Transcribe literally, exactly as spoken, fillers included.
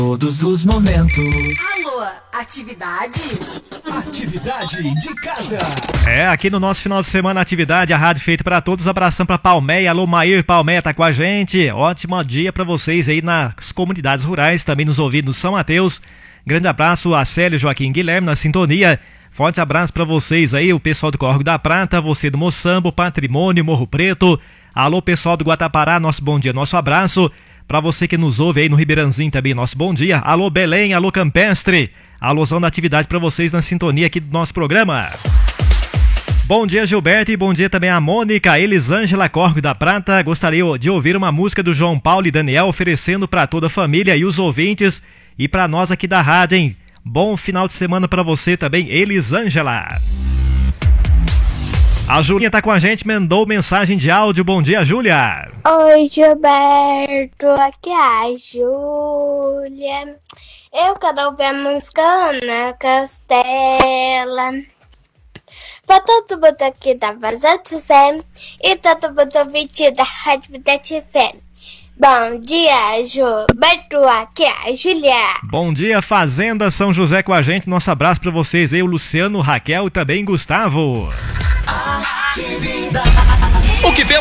Todos os momentos. Alô, atividade? Atividade de casa. É, aqui no nosso final de semana, atividade, a rádio feita pra todos. Abração pra Palmeia. Alô, Maír, Palmeia tá com a gente. Ótimo dia pra vocês aí nas comunidades rurais, também nos ouvindo no São Mateus. Grande abraço a Célio, Joaquim, Guilherme na sintonia. Forte abraço pra vocês aí, o pessoal do Córrego da Prata, você do Moçambo, Patrimônio, Morro Preto. Alô, pessoal do Guatapará, nosso bom dia, nosso abraço. Pra você que nos ouve aí no Ribeirãozinho também, nosso bom dia. Alô, Belém, alô, Campestre. Alôzão da atividade pra vocês na sintonia aqui do nosso programa. Bom dia, Gilberto, e bom dia também a Mônica, Elisângela, Córrego da Prata. Gostaria de ouvir uma música do João Paulo e Daniel, oferecendo pra toda a família e os ouvintes e pra nós aqui da rádio, hein? Bom final de semana pra você também, Elisângela. A Julinha tá com a gente, mandou mensagem de áudio. Bom dia, Júlia. Oi, Gilberto, aqui é a Júlia. Eu quero ouvir a música Ana Castela. Pra todo mundo aqui da Vazante Zé e todo mundo ouvinte da Rádio Videte F M. Bom dia, Gilberto, aqui é a Júlia. Bom dia, Fazenda São José com a gente. Nosso abraço pra vocês aí, o Luciano, Raquel e também Gustavo. Atividade. O que temos